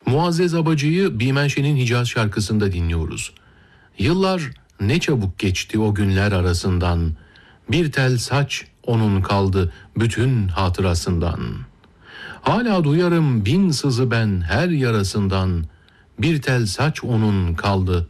Muazzez Abacı'yı Bimenşe'nin Hicaz şarkısında dinliyoruz. Yıllar ne çabuk geçti o günler arasından, bir tel saç onun kaldı bütün hatırasından. Hala duyarım bin sızı ben her yarasından, bir tel saç onun kaldı